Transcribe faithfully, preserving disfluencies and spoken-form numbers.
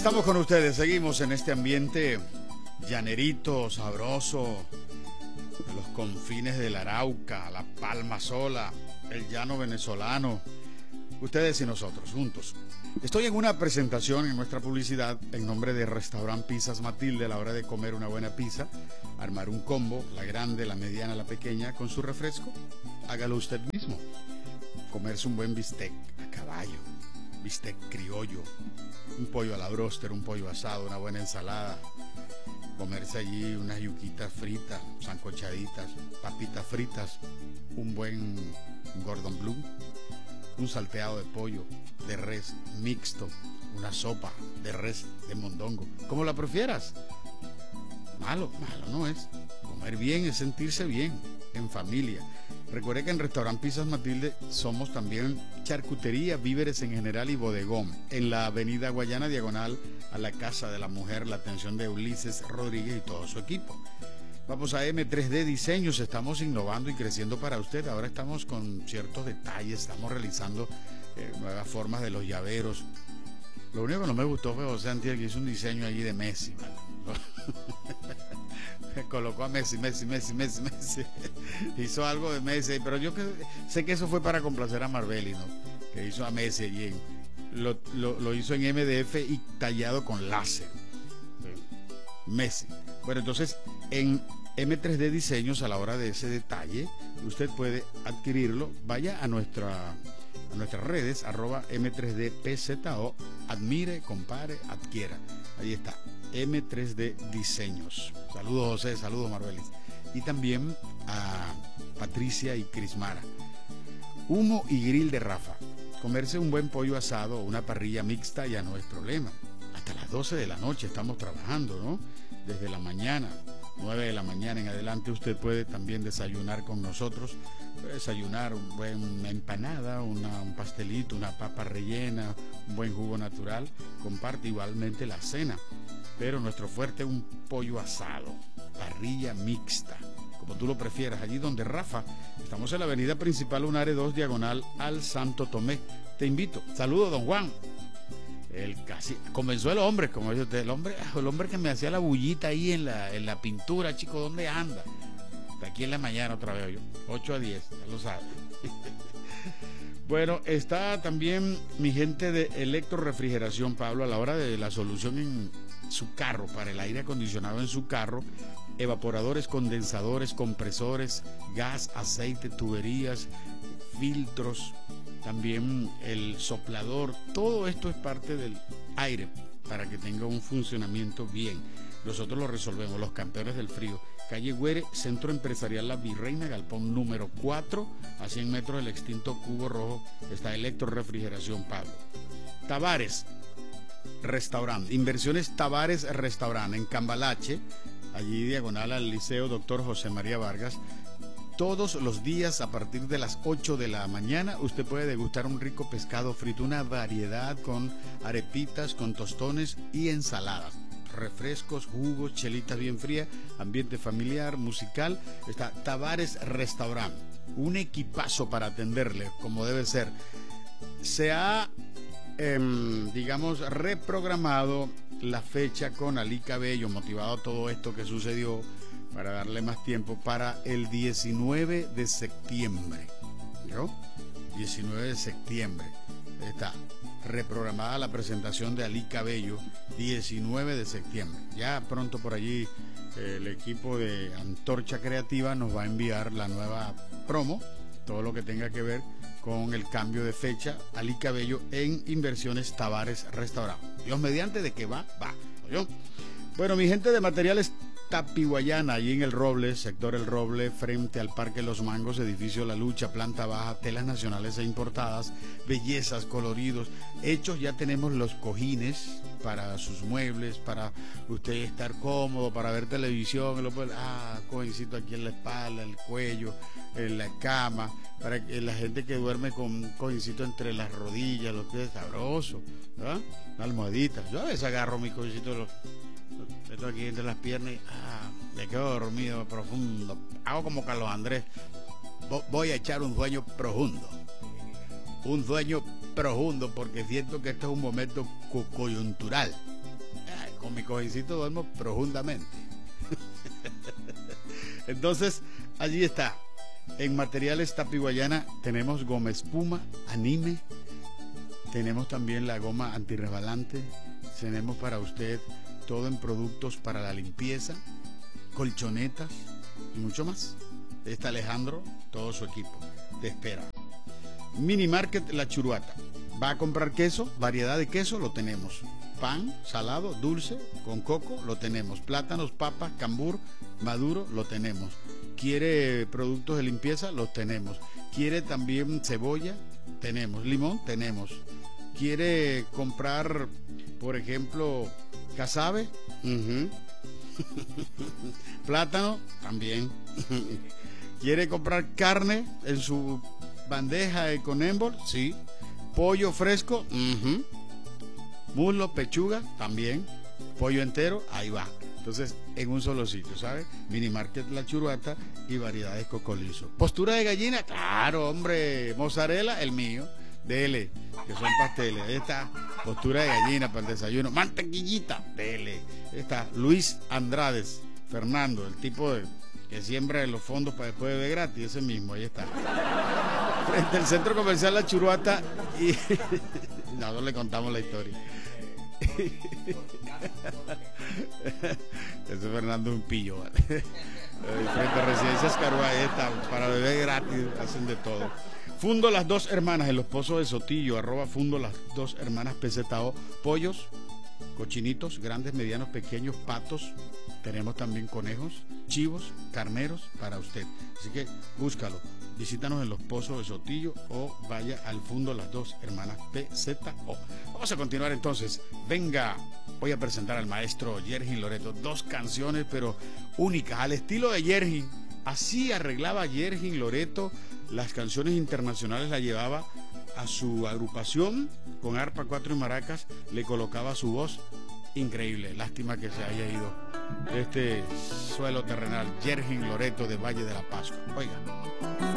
Estamos con ustedes, seguimos en este ambiente llanerito, sabroso, de los confines del Arauca, la Palma Sola, el llano venezolano, ustedes y nosotros, juntos. Estoy en una presentación en nuestra publicidad en nombre de Restaurant Pizzas Matilde a la hora de comer una buena pizza, armar un combo, la grande, la mediana, la pequeña, con su refresco. Hágalo usted mismo. Comerse un buen bistec a caballo, bistec criollo, un pollo a la bróster, un pollo asado, una buena ensalada. Comerse allí unas yuquitas fritas, sancochaditas, papitas fritas, un buen Gordon Blue, un salteado de pollo, de res mixto, una sopa de res de mondongo, como la prefieras. Malo, malo no es. Comer bien es sentirse bien, en familia. Recuerde que en Restaurant Pizzas Matilde somos también charcutería, víveres en general y bodegón. En la avenida Guayana, diagonal a la Casa de la Mujer, la atención de Ulises Rodríguez y todo su equipo. Vamos a M tres D Diseños, estamos innovando y creciendo para usted. Ahora estamos con ciertos detalles, estamos realizando eh, nuevas formas de los llaveros. Lo único que no me gustó fue José Antier, que hizo un diseño allí de Messi, ¿vale? Me colocó a Messi, Messi, Messi, Messi, Messi. Hizo algo de Messi, pero yo que, sé que eso fue para complacer a Marbelli, ¿no? Que hizo a Messi allí. En, lo, lo, lo hizo en M D F y tallado con láser. Messi. Bueno, entonces en M tres D Diseños, a la hora de ese detalle, usted puede adquirirlo. Vaya a nuestra a nuestras redes, arroba M tres D P Z O, admire, compare, adquiera. Ahí está, M tres D Diseños. Saludos José, saludos Marbelis. Y también a Patricia y Crismara. Humo y grill de Rafa. Comerse un buen pollo asado o una parrilla mixta ya no es problema. Hasta las doce de la noche estamos trabajando, ¿no? Desde la mañana, nueve de la mañana en adelante, usted puede también desayunar con nosotros. Puede desayunar un buen, una empanada, una, un pastelito, una papa rellena, un buen jugo natural. Comparte igualmente la cena. Pero nuestro fuerte es un pollo asado, parrilla mixta, como tú lo prefieras, allí donde Rafa. Estamos en la avenida principal Unare dos, diagonal al Santo Tomé. Te invito. Saludos, don Juan. El casi comenzó el hombre, como dice usted, el hombre, el hombre que me hacía la bullita ahí en la, en la pintura, chico, ¿dónde anda? De aquí en la mañana otra vez yo, ocho a diez, ya lo sabe. Bueno, está también mi gente de Electrorefrigeración, Pablo, a la hora de la solución en su carro, para el aire acondicionado en su carro, evaporadores, condensadores, compresores, gas, aceite, tuberías, filtros, también el soplador. Todo esto es parte del aire para que tenga un funcionamiento bien. Nosotros lo resolvemos, los campeones del frío. Calle Güere, Centro Empresarial La Virreina, galpón número cuatro, a cien metros del extinto Cubo Rojo, está Electrorefrigeración Pablo. Tavares Restaurant, Inversiones Tavares Restaurant, en Cambalache, allí diagonal al Liceo Doctor José María Vargas. Todos los días a partir de las ocho de la mañana usted puede degustar un rico pescado frito, una variedad con arepitas, con tostones y ensaladas, refrescos, jugos, chelitas bien frías, ambiente familiar, musical. Está Tavares Restaurant, un equipazo para atenderle como debe ser. Se ha, eh, digamos, reprogramado la fecha con Ali Cabello, motivado a todo esto que sucedió, para darle más tiempo, para el diecinueve de septiembre. ¿Yo? diecinueve de septiembre. Está reprogramada la presentación de Ali Cabello, diecinueve de septiembre. Ya pronto por allí eh, el equipo de Antorcha Creativa nos va a enviar la nueva promo, todo lo que tenga que ver con el cambio de fecha. Ali Cabello en Inversiones Tavares Restaurant. Dios mediante, de que va, va. ¿Yo? Bueno, mi gente de Materiales Tapiguayana, allí en El Roble, sector El Roble, frente al Parque Los Mangos, edificio La Lucha, planta baja, telas nacionales e importadas, bellezas, coloridos, hechos. Ya tenemos los cojines para sus muebles, para usted estar cómodo, para ver televisión, lo puede, ah, cojincito aquí en la espalda, el cuello, en la cama, para que la gente que duerme con un cojincito entre las rodillas, lo que es sabroso, ¿verdad? Una almohadita. Yo a veces agarro mi cojincito, lo meto aquí entre las piernas y ah, me quedo dormido profundo. Hago como Carlos Andrés. Voy a echar un sueño profundo. Un sueño profundo porque siento que este es un momento coyuntural. Con mi cojincito duermo profundamente. Entonces, allí está. En materiales Tapi Guayana tenemos goma espuma, anime. Tenemos también la goma antirresbalante. Tenemos para usted todo en productos para la limpieza, colchonetas y mucho más. Está Alejandro, todo su equipo. Te espera. Mini Market La Churuata. ¿Va a comprar queso? Variedad de queso, lo tenemos. Pan, salado, dulce, con coco, lo tenemos. Plátanos, papas, cambur, maduro, lo tenemos. ¿Quiere productos de limpieza? Los tenemos. ¿Quiere también cebolla? Tenemos. Limón, tenemos. ¿Quiere comprar, por ejemplo, casabe? Uh-huh. Plátano, también. ¿Quiere comprar carne en su bandeja de con embol? Sí. Pollo fresco, uh-huh. Muslo, pechuga, también. Pollo entero, ahí va. Entonces, en un solo sitio, ¿sabes? Mini Market La Churuata y variedades cocolizo. Postura de gallina, claro, hombre. Mozzarella, el mío. Dele, que son pasteles. Ahí está. Postura de gallina para el desayuno. Mantequillita, dele. Ahí está. Luis Andrades, Fernando, el tipo de, que siembra en los fondos para después beber gratis. Ese mismo, ahí está. Frente al centro comercial La Churuata y no, no le contamos la historia. Ese Fernando es un pillo, ¿vale? Frente a Residencias Caruá, ahí está, para beber gratis, hacen de todo. Fundo Las Dos Hermanas en los Pozos de Sotillo, arroba Fundo Las Dos Hermanas P Z O. Pollos, cochinitos, grandes, medianos, pequeños, patos. Tenemos también conejos, chivos, carneros para usted. Así que búscalo. Visítanos en los Pozos de Sotillo o vaya al Fundo Las Dos Hermanas P Z O. Vamos a continuar entonces. Venga, voy a presentar al maestro Yergin Loreto. Dos canciones, pero únicas, al estilo de Yergin. Así arreglaba Yergin Loreto las canciones internacionales, la llevaba a su agrupación con arpa, cuatro y maracas, le colocaba su voz. Increíble, lástima que se haya ido de este suelo terrenal. Yergin Loreto de Valle de la Pascua. Oiga.